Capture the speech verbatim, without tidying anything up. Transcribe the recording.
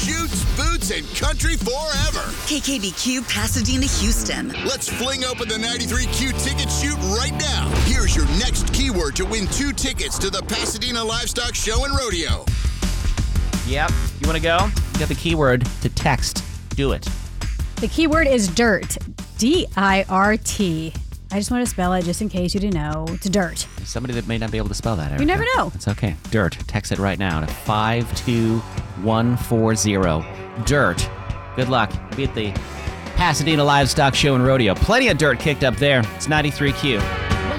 shoots, boots, and country forever. K K B Q Pasadena, Houston. Let's fling open the ninety-three Q ticket chute right now. Here's your next keyword to win two tickets to the Pasadena Livestock Show and Rodeo. Yep. You want to go? You got the keyword to text. Do it. The keyword is dirt. D I R T. I just want to spell it just in case you didn't know. It's dirt. There's somebody that may not be able to spell that, Erica. You never know. It's okay. Dirt. Text it right now to five two one four zero. Dirt. Good luck. Be at the Pasadena Livestock Show and Rodeo. Plenty of dirt kicked up there. It's ninety-three Q.